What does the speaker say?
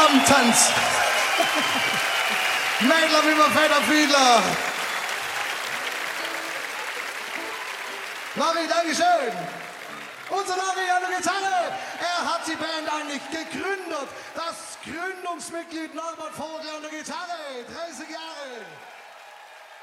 Abendtanz. Mädler wie mein fetter Fiedler. Larry, Dankeschön. Unser Larry an der Gitarre. Er hat die Band eigentlich gegründet. Das Gründungsmitglied Norbert Vogel an der Gitarre. 30 Jahre.